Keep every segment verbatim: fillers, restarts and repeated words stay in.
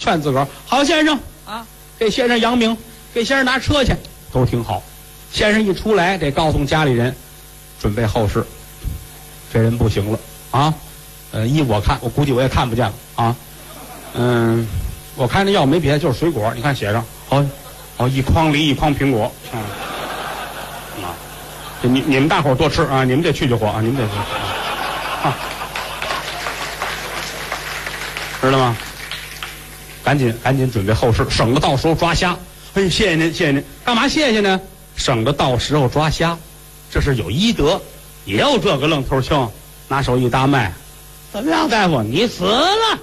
劝自个儿：“好先生啊，给先生扬名，给先生拿车去，都挺好。”先生一出来，得告诉家里人，准备后事。这人不行了啊！呃，依我看，我估计我也看不见了啊。嗯，我看这药没别的，就是水果。你看写上，哦，哦，一筐梨，一筐苹果。嗯，啊，你你们大伙儿多吃啊！你们得去去火啊！你们得去啊，知道吗？赶紧赶紧准备后事，省得到时候抓瞎。哎，谢谢您，谢谢您。干嘛谢谢呢？省得到时候抓瞎，这是有医德。也有这个愣头青，拿手一搭脉，怎么样，大夫？你死了。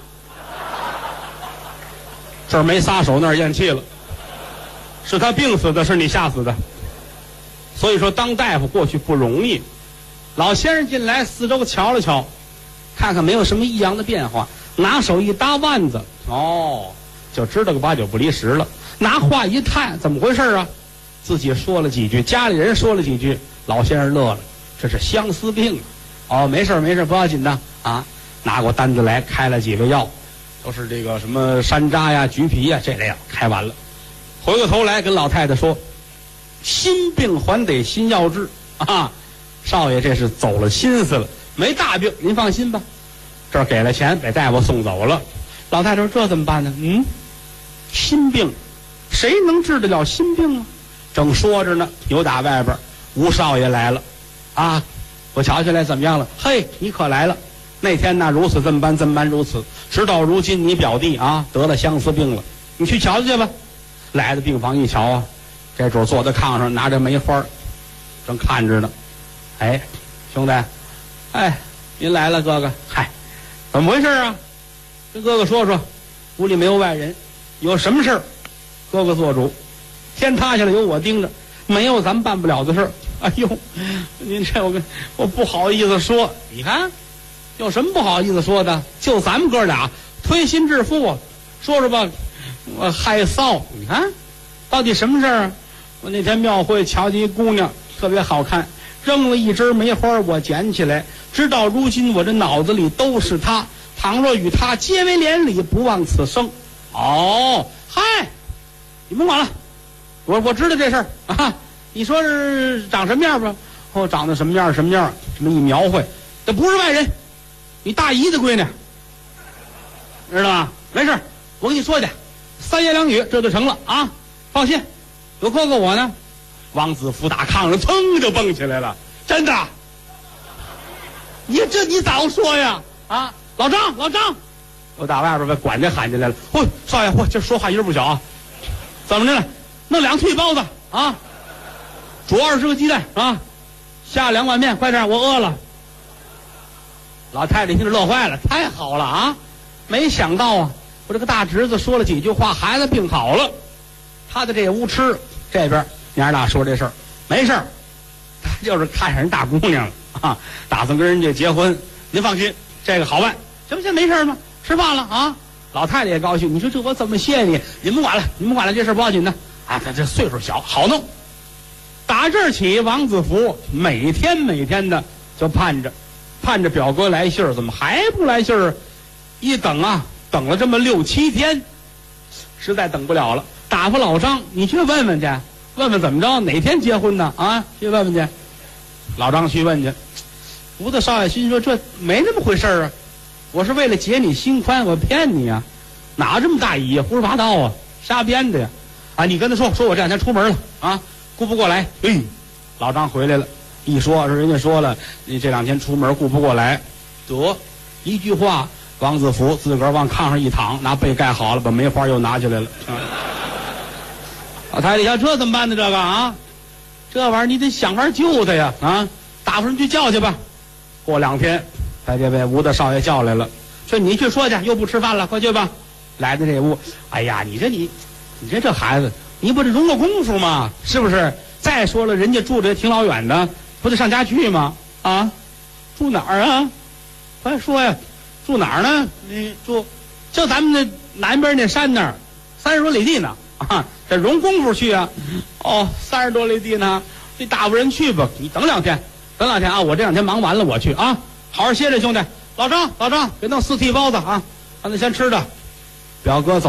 这儿没撒手，那儿咽气了，是他病死的，是你吓死的。所以说，当大夫过去不容易。老先生进来，四周瞧了瞧，看看没有什么异样的变化，拿手一搭腕子，哦，就知道个八九不离十了。拿话一探，怎么回事啊？自己说了几句，家里人说了几句，老先生乐了，这是相思病啊！哦，没事没事，不要紧的啊！拿过单子来，开了几味药，都是这个什么山楂呀、橘皮呀这类药，开完了，回过头来跟老太太说：“心病还得心药治啊！少爷这是走了心思了，没大病，您放心吧。”这儿给了钱，把大夫送走了。老太太说：“这怎么办呢？嗯，心病，谁能治得了心病啊？”正说着呢，有打外边吴少爷来了，啊，我瞧起来怎么样了？嘿，你可来了！那天那如此这么般，这么般如此，直到如今你表弟啊得了相思病了，你去瞧瞧去吧。来到病房一瞧啊，这主坐在炕上拿着梅花，正看着呢。哎，兄弟，哎，您来了，哥哥。嗨，怎么回事啊？跟哥哥说说，屋里没有外人，有什么事儿，哥哥做主。天塌下来有我盯着，没有咱们办不了的事儿。哎呦，您这我跟我不好意思说，你看有什么不好意思说的？就咱们哥俩推心置腹，说说吧。我害臊，你看到底什么事儿啊？我那天庙会瞧见一姑娘特别好看，扔了一枝梅花，我捡起来，直到如今我这脑子里都是她。倘若与她结为连理，不忘此生。哦，嗨，你甭管了。我我知道这事儿啊，你说是长什么样吧？哦，长得什么样什么样？这么一描绘，这不是外人，你大姨的闺女，知道吧？没事，我跟你说去，三言两语这就成了啊！放心，有哥哥我呢。王子福打炕上噌就蹦起来了，真的？你这你早说呀！啊，老张，老张，我打外边把管家喊进来了。嚯，少爷，嚯，这说话音不小啊！怎么着了？弄两屉包子啊，煮二十个鸡蛋啊，下两碗面，快点，我饿了。老太太听着乐坏了，太好了啊！没想到啊，我这个大侄子说了几句话，孩子病好了。他在这屋吃，这边娘儿俩说这事儿没事儿，他就是看上人大姑娘了啊，打算跟人家结婚。您放心，这个好办，行不行？没事吗？吃饭了啊！老太太也高兴。你说这我怎么谢你？你们管了，你们管了，这事不要紧的。啊，他这岁数小，好弄。打这儿起，王子福每天每天的就盼着，盼着表哥来信儿，怎么还不来信儿？一等啊，等了这么六七天，实在等不了了。打发老张，你去问问去，问问怎么着，哪天结婚呢？啊，去问问去。老张去问去，吴大少爷心说这没那么回事儿啊，我是为了解你心宽，我骗你啊，哪这么大意呀？胡说八道啊，瞎编的呀！啊，你跟他说说我这两天出门了啊，顾不过来。哎，老张回来了，一说是人家说了，你这两天出门顾不过来，得一句话，王子福自个儿往炕上一躺，拿被盖好了，把梅花又拿起来了。啊、老太太想这怎么办呢？这个啊，这玩意儿你得想法救他呀！啊，打发人去叫去吧。过两天，把这位吴大少爷叫来了，说你去说去，又不吃饭了，快去吧。来到这屋，哎呀，你这你。你这这孩子，你不得容个功夫吗？是不是？再说了，人家住的也挺老远的，不得上家去吗？啊，住哪儿啊？快说呀，住哪儿呢？你住，就咱们那南边那山那儿，三十多里地呢。啊，这容功夫去啊？哦，三十多里地呢，你打发人去吧。你等两天，等两天啊！我这两天忙完了，我去啊，好好歇着，兄弟。老张，老张，给弄四屉包子啊，让他先吃着。表哥走。